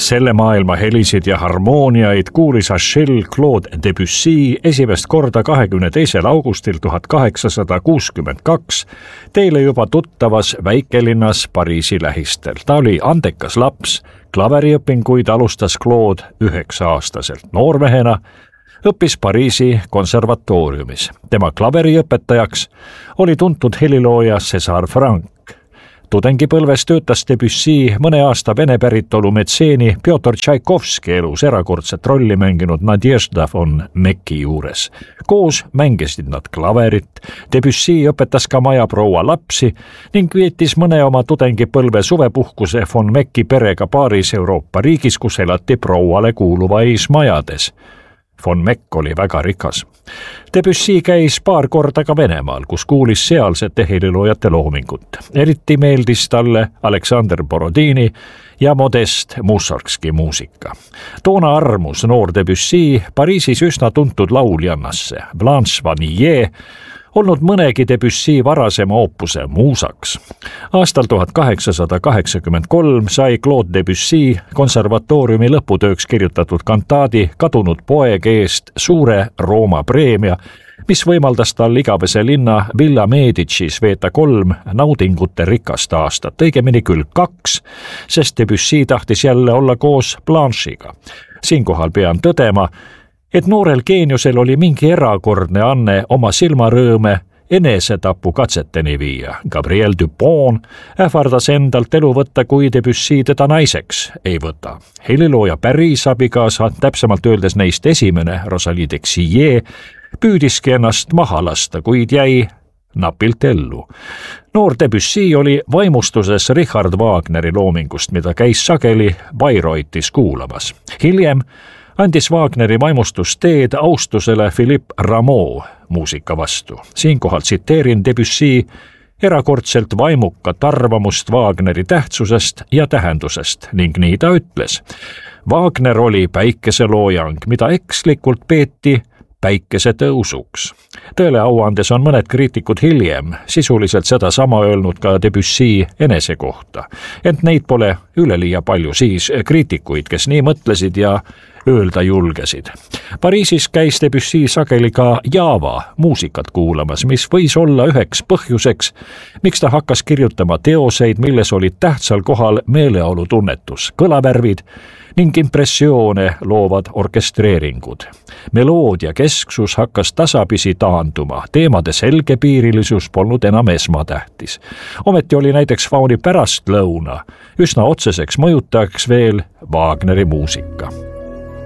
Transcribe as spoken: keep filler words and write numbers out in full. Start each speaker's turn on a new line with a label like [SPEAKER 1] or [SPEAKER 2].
[SPEAKER 1] Selle maailma helisid ja harmooniaid kuulis Achille Claude Debussy esimest korda kahekümne teisel augustil tuhat kaheksasada kuuskümmend kaks teile juba tuttavas väikelinnas Pariisi lähistel. Ta oli andekas laps, klaveriõpinguid alustas Claude üheksa-aastaselt. Noormehena õppis Pariisi konservatooriumis. Tema klaveriõpetajaks oli tuntud helilooja César Franck. Tudengipõlves töötas Debussy mõne aasta vene päritolu metseeni Pjotor Tšaikovski elus erakordset rolli mänginud Nadježda von Mecki juures. Koos mängisid nad klaverit, Debussy õpetas ka majaproua lapsi ning vietis mõne oma tudengipõlve suvepuhkuse von Mecki perega paaris Euroopa riigis, kus elati prouale kuuluvais majades. Von Meck oli väga rikas. Debussy käis paar korda ka Venemaal, kus kuulis sealsete heliloojate loomingut. Eriti meeldis talle Aleksander Borodini ja Modest Mussorgski muusika. Toona armus noor Debussy Pariisis üsna tuntud lauljannasse, Blanche Vanillier, olnud mõnegi Debussy varasema oopuse muusaks. Aastal tuhat kaheksasada kaheksakümmend kolm sai Claude Debussy konservatooriumi lõputööks kirjutatud kantaadi Kadunud poeg eest suure Rooma preemia, mis võimaldas tal igavese linna Villa Medicis veeta kolm naudingute rikast aastat, õigemini küll kaks, sest Debussy tahtis jälle olla koos Blanche'iga. Siinkohal pean tõdema, et noorel geeniusel oli mingi erakordne anne oma silmarõõme enesetapu katseteni viia. Gabrielle Dupont ähvardas endalt elu võtta, kui Debussy teda naiseks ei võta. Helilooja Päris abikaasa, täpsemalt öeldes neist esimene, Rosalie Dexillet, püüdiski ennast maha lasta, kuid jäi napilt ellu. Noor Debussy oli vaimustuses Richard Wagneri loomingust, mida käis sageli Bayreuthes kuulamas. Hiljem andis Wagneri vaimustus teed austusele Philippe Rameau muusika vastu. Siinkohal tsiteerin Debussy erakordselt vaimukat arvamust Wagneri tähtsusest ja tähendusest ning nii ta ütles. Wagner oli päikeseloojang, mida ekslikult peeti päikese tõusuks. Tõele auandes on mõned kriitikud hiljem sisuliselt seda sama öelnud ka Debussy enese kohta. Ent neid pole üleliia palju siis kriitikuid, kes nii mõtlesid ja öelda julgesid. Pariisis käis Debussy sageli ka Java muusikat kuulamas, mis võis olla üheks põhjuseks, miks ta hakkas kirjutama teoseid, milles olid tähtsal kohal meeleolutunnetus, kõlavärvid ning impressioone loovad orkestreeringud. Meloodia kesksus hakkas tasapisi taanduma, teemade selgepiirilisus polnud enam esmatähtis. Ometi oli näiteks Fauni pärastlõuna üsna otseseks mõjutajaks veel Wagneri muusika.